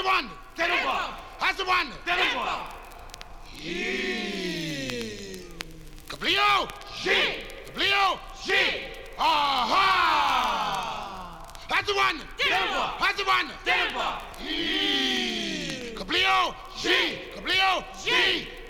one. Tempo. That's the one. Tempo. Caplio. Sì. Caplio. Sì. Aha. That's the one. Tempo. That's the one. Tempo. Caplio. Sì. Caplio. Sì.